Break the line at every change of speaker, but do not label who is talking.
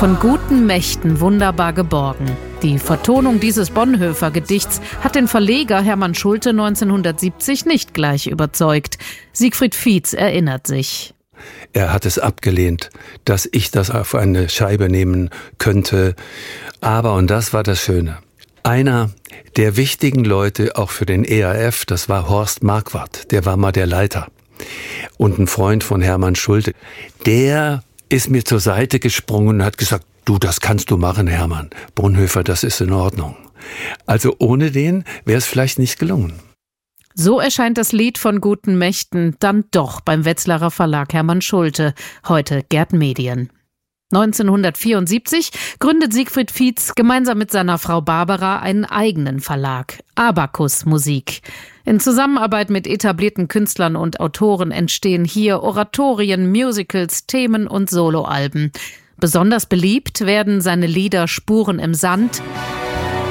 Von guten Mächten wunderbar geborgen. Die Vertonung dieses Bonhoeffer-Gedichts hat den Verleger Hermann Schulte 1970 nicht gleich überzeugt. Siegfried Fietz erinnert sich.
Er hat es abgelehnt, dass ich das auf eine Scheibe nehmen könnte. Aber, und das war das Schöne, einer der wichtigen Leute auch für den ERF, das war Horst Marquardt, der war mal der Leiter und ein Freund von Hermann Schulte. Der ist mir zur Seite gesprungen und hat gesagt, du, das kannst du machen, Hermann. Bonhoeffer, das ist in Ordnung. Also ohne den wäre es vielleicht nicht gelungen.
So erscheint das Lied von guten Mächten dann doch beim Wetzlarer Verlag Hermann Schulte, heute Gerd Medien. 1974 gründet Siegfried Fietz gemeinsam mit seiner Frau Barbara einen eigenen Verlag, Abacus Musik. In Zusammenarbeit mit etablierten Künstlern und Autoren entstehen hier Oratorien, Musicals, Themen und Soloalben. Besonders beliebt werden seine Lieder Spuren im Sand,